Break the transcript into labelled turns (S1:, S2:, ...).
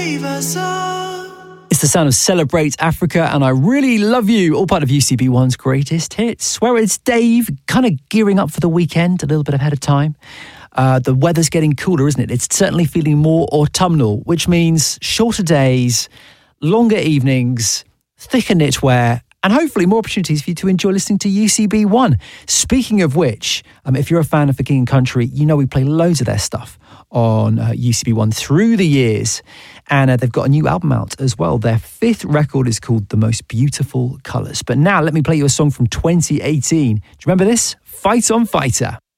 S1: It's the sound of Celebrate Africa, and I Really Love You, all part of UCB1's greatest hits. Where it's Dave, kind of gearing up for the weekend, a little bit ahead of time. The weather's getting cooler, isn't it? It's certainly feeling more autumnal, which means shorter days, longer evenings, thicker knitwear, and hopefully more opportunities for you to enjoy listening to UCB1. Speaking of which, if you're a fan of The King and Country, you know we play loads of their stuff on UCB1 through the years. And they've got a new album out as well. Their 5th record is called The Most Beautiful Colours. But now let me play you a song from 2018. Do you remember this? Fight on Fighter.